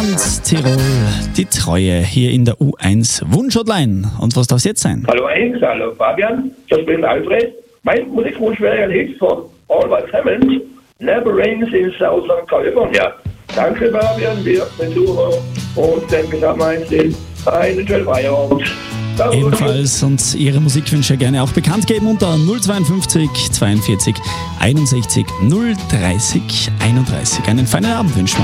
und Tirol, die Treue hier in der U1 Wunschhotline. Und was darf es jetzt sein? Hallo Alex, hallo Fabian, das bin Alfred. Mein Musikwunsch wäre ein Hit von Albert Hammond, Never Rains in Southern California. Danke Fabian, wir Zuhörer und denke damals in einen schönen Feierabend. Ebenfalls und Ihre Musikwünsche gerne auch bekannt geben unter 052 42 61 030 31. Einen feinen Abend wünschen wir.